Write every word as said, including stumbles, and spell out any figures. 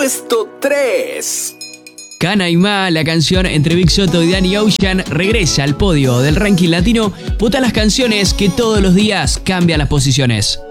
Puesto tres. Cana y Ma, la canción entre Big Soto y Danny Ocean, regresa al podio del ranking latino. Vota las canciones que todos los días cambian las posiciones.